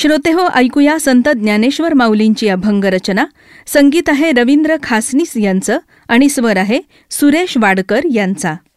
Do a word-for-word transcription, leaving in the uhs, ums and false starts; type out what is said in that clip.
श्रोतेहो, ऐकूया संत ज्ञानेश्वर माऊलींची अभंग रचना. संगीत आहे रवींद्र खासनीस यांचं आणि स्वर आहे सुरेश वाडकर यांचा.